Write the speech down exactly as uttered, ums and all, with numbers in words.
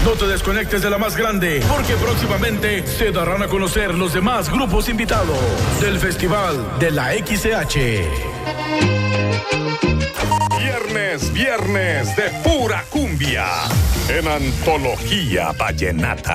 No te desconectes de la más grande, porque próximamente se darán a conocer los demás grupos invitados del Festival de la X C H. Viernes, viernes de pura cumbia en Antología Vallenata.